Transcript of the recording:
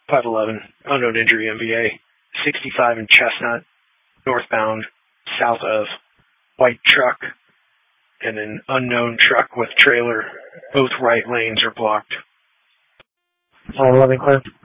511, unknown injury MVA. 65 in Chestnut, northbound, south of. White truck and an unknown truck with trailer. Both right lanes are blocked. 511 clear.